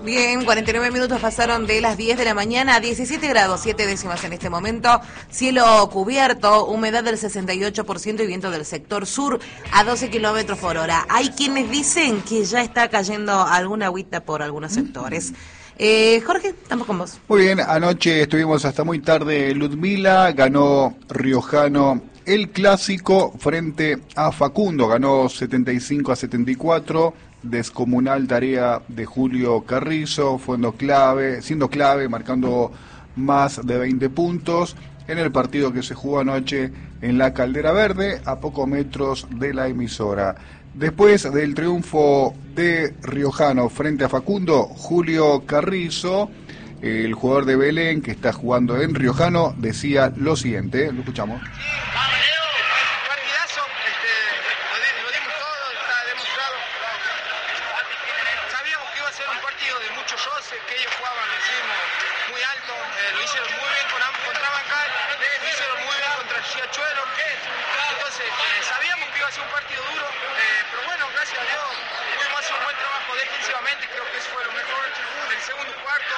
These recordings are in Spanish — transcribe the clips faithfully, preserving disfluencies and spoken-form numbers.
Bien, cuarenta y nueve minutos pasaron de las diez de la mañana a diecisiete grados, siete décimas en este momento. Cielo cubierto, humedad del sesenta y ocho por ciento y viento del sector sur a doce kilómetros por hora. Hay quienes dicen que ya está cayendo alguna agüita por algunos sectores. Eh, Jorge, estamos con vos. Muy bien, anoche estuvimos hasta muy tarde. Ludmila ganó Riojano el clásico frente a Facundo, ganó setenta y cinco a setenta y cuatro. Descomunal tarea de Julio Carrizo, siendo clave, siendo clave, marcando más de veinte puntos en el partido que se jugó anoche en la Caldera Verde, a pocos metros de la emisora. Después del triunfo de Riojano frente a Facundo, Julio Carrizo, el jugador de Belén que está jugando en Riojano, decía lo siguiente, lo escuchamos. Que ellos jugaban encima muy alto, eh, lo hicieron muy bien con, contra Bancal, lo hicieron muy bien contra Riachuelo, entonces eh, sabíamos que iba a ser un partido duro, eh, pero bueno, gracias a Dios pudimos hacer un buen trabajo defensivamente, creo que eso fue lo mejor del segundo cuarto,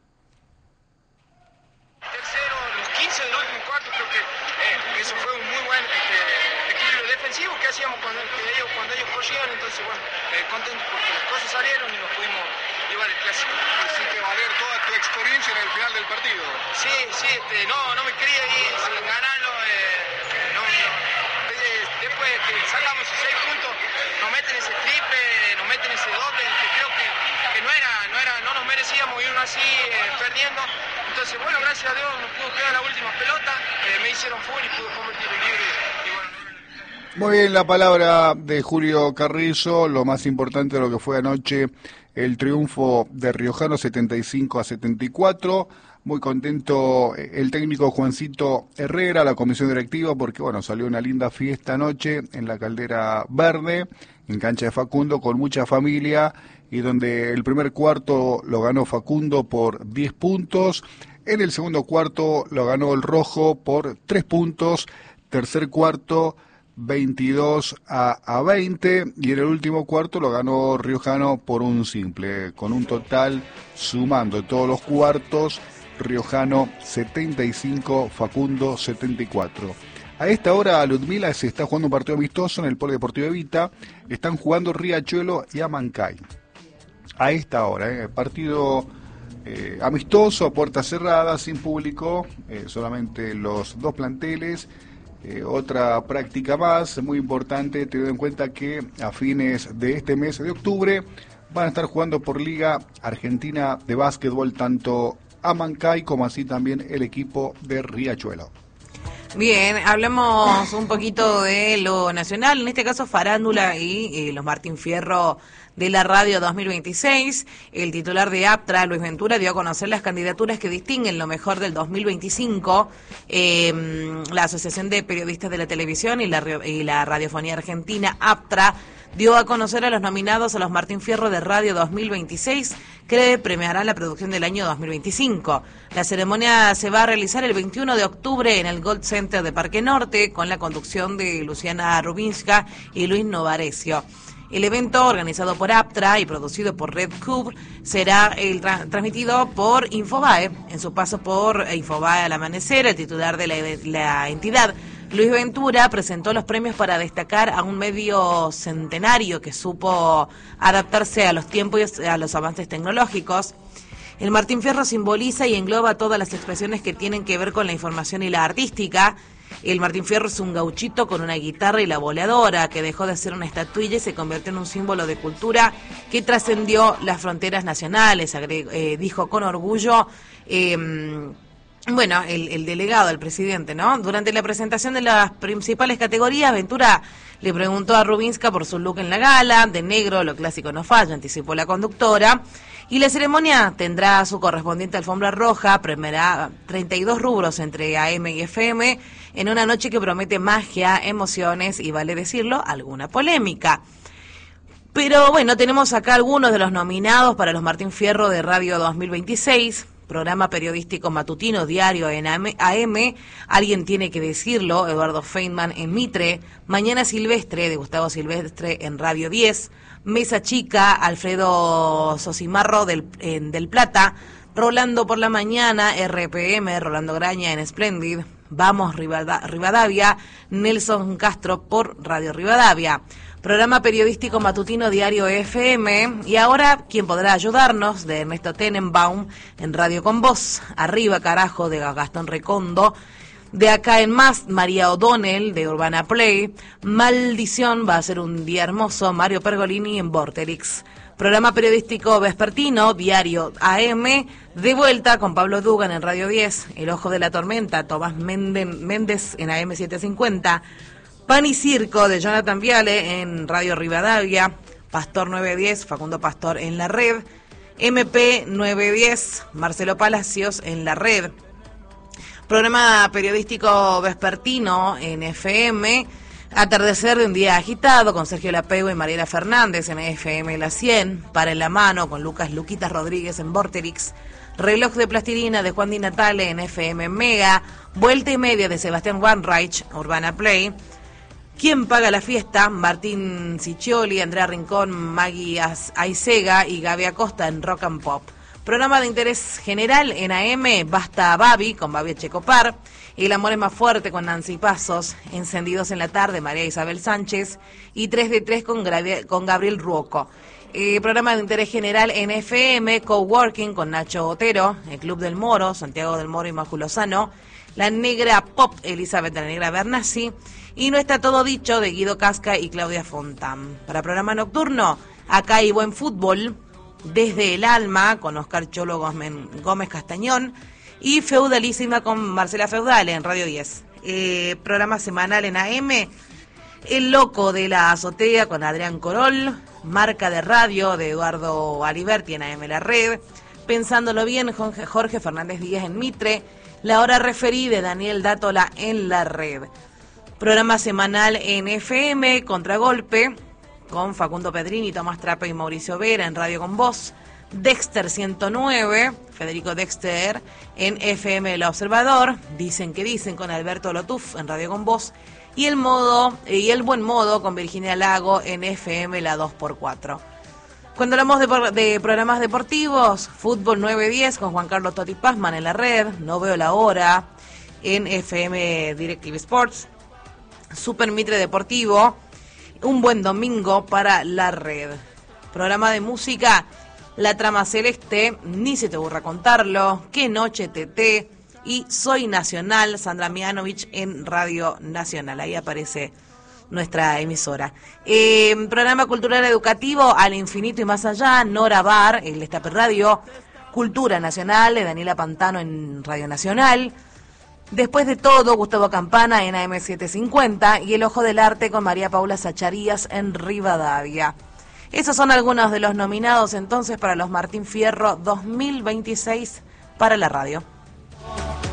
tercero, los quince del último cuarto, creo que eh, eso fue un muy buen este, equilibrio defensivo que hacíamos cuando, que ellos, cuando ellos corrían, entonces bueno, eh, contentos porque las cosas salieron y nos pudimos llevar el clásico. Hiciste valer toda tu experiencia en el final del partido. Sí, sí, este, no, no me quería ir sin ganarlo. Eh, no, no. Después que sacamos esos seis puntos, nos meten ese triple, nos meten ese doble, que creo que, que no era, no era, no nos merecíamos irnos así eh, perdiendo. Entonces, bueno, gracias a Dios nos pudo quedar la última pelota, eh, me hicieron full y pude convertir el libre. Y bueno. Muy bien, la palabra de Julio Carrizo, lo más importante de lo que fue anoche, el triunfo de Riojano setenta y cinco a setenta y cuatro. Muy contento el técnico Juancito Herrera, la comisión directiva, porque bueno, salió una linda fiesta anoche en la Caldera Verde, en cancha de Facundo, con mucha familia, y donde el primer cuarto lo ganó Facundo por diez puntos, en el segundo cuarto lo ganó el Rojo por tres puntos, tercer cuarto veintidós a veinte, y en el último cuarto lo ganó Riojano por un simple, con un total, sumando todos los cuartos, Riojano setenta y cinco, Facundo setenta y cuatro. A esta hora Ludmila se está jugando un partido amistoso en el Polideportivo Evita, están jugando Riachuelo y Amancay. A esta hora, eh, partido eh, amistoso, a puertas cerradas, sin público, eh, solamente los dos planteles. Eh, otra práctica más, muy importante, teniendo en cuenta que a fines de este mes de octubre van a estar jugando por Liga Argentina de Básquetbol tanto Amancay como así también el equipo de Riachuelo. Bien, hablamos un poquito de lo nacional, en este caso farándula y eh, los Martín Fierro de la radio dos mil veintiséis. El titular de APTRA, Luis Ventura, dio a conocer las candidaturas que distinguen lo mejor del dos mil veinticinco. Eh, la Asociación de Periodistas de la Televisión y la, y la Radiofonía Argentina, APTRA, dio a conocer a los nominados a los Martín Fierro de Radio dos mil veintiséis, que premiarán la producción del año dos mil veinticinco. La ceremonia se va a realizar el veintiuno de octubre en el Gold Center de Parque Norte, con la conducción de Luciana Rubinska y Luis Novarecio. El evento, organizado por APTRA y producido por Red Cube, será el tra- transmitido por Infobae. En su paso por Infobae al amanecer, el titular de la, de la entidad, Luis Ventura, presentó los premios para destacar a un medio centenario que supo adaptarse a los tiempos y a los avances tecnológicos. El Martín Fierro simboliza y engloba todas las expresiones que tienen que ver con la información y la artística. El Martín Fierro es un gauchito con una guitarra y la boleadora, que dejó de ser una estatuilla y se convirtió en un símbolo de cultura que trascendió las fronteras nacionales, agregó, eh, dijo con orgullo eh, bueno, el, el delegado, el presidente, ¿no? Durante la presentación de las principales categorías, Ventura le preguntó a Rubinska por su look en la gala, de negro, lo clásico no falla, anticipó la conductora. Y la ceremonia tendrá su correspondiente alfombra roja, premiará treinta y dos rubros entre A M y F M, en una noche que promete magia, emociones y, vale decirlo, alguna polémica. Pero bueno, tenemos acá algunos de los nominados para los Martín Fierro de Radio dos mil veintiséis. Programa periodístico matutino diario en A M, Alguien tiene que decirlo, Eduardo Feynman en Mitre, Mañana Silvestre de Gustavo Silvestre en Radio diez, Mesa Chica, Alfredo Sosimarro del, en, del Plata, Rolando por la mañana, R P M, Rolando Graña en Splendid, Vamos Rivadavia, Nelson Castro por Radio Rivadavia. Programa periodístico matutino Diario F M. Y ahora, ¿quién podrá ayudarnos? De Ernesto Tenenbaum en Radio Con Voz. Arriba, carajo, de Gastón Recondo. De acá en más, María O'Donnell de Urbana Play. Maldición, va a ser un día hermoso, Mario Pergolini en Vorterix. Programa periodístico vespertino, Diario A M, de vuelta con Pablo Dugan en Radio diez, El Ojo de la Tormenta, Tomás Méndez en A M setecientos cincuenta, Pan y Circo de Jonathan Viale en Radio Rivadavia, Pastor nueve diez, Facundo Pastor en la red, M P nueve diez, Marcelo Palacios en la red. Programa periodístico vespertino en F M, Atardecer de un día agitado con Sergio Lapego y Mariela Fernández en F M La cien, Para en la mano con Lucas Luquitas Rodríguez en Vorterix, Reloj de plastilina de Juan Di Natale en F M Mega, Vuelta y media de Sebastián Wanreich, Urbana Play, ¿Quién paga la fiesta? Martín Ciccioli, Andrea Rincón, Maggie Aizega y Gaby Acosta en Rock and Pop. Programa de interés general en A M, Basta Babi con Babi Echecopar, El amor es más fuerte con Nancy Pasos, Encendidos en la tarde, María Isabel Sánchez y tres de tres con, con Gabriel Ruoco. Eh, programa de interés general en F M, Coworking con Nacho Otero, El Club del Moro, Santiago del Moro y Maju Lozano, La Negra Pop, Elizabeth La Negra Bernasi, y No está todo dicho de Guido Casca y Claudia Fontán. Para programa nocturno, Acá hay buen fútbol, Desde el alma con Oscar Cholo Gómez Castañón y Feudalísima con Marcela Feudale en Radio diez. Eh, programa semanal en A M, El Loco de la Azotea con Adrián Corol, Marca de Radio de Eduardo Aliberti en A M La Red, Pensándolo bien, Jorge, Jorge Fernández Díaz en Mitre, La Hora Referí de Daniel Dátola en La Red. Programa semanal en F M, Contragolpe, con Facundo Pedrini, Tomás Trape y Mauricio Vera en Radio Con Voz, Dexter ciento nueve, Federico Dexter en F M El Observador, Dicen que dicen con Alberto Lotuf en Radio Con Voz, y el modo y el buen modo con Virginia Lago en F M La dos por cuatro. Cuando hablamos de, de programas deportivos, Fútbol nueve diez con Juan Carlos Totti Pazman en La Red, No veo la hora en F M Directive Sports, Super Mitre Deportivo, Un buen domingo para La Red. Programa de música, La Trama Celeste, Ni se te ocurra contarlo, Qué noche T T y Soy Nacional, Sandra Mianovich en Radio Nacional. Ahí aparece nuestra emisora. Eh, programa cultural educativo, Al infinito y más allá, Nora Bar, el Destape Radio, Cultura Nacional, de Daniela Pantano en Radio Nacional. Después de todo, Gustavo Campana en A M setecientos cincuenta y El Ojo del Arte con María Paula Zacharías en Rivadavia. Esos son algunos de los nominados entonces para los Martín Fierro dos mil veintiséis para la radio.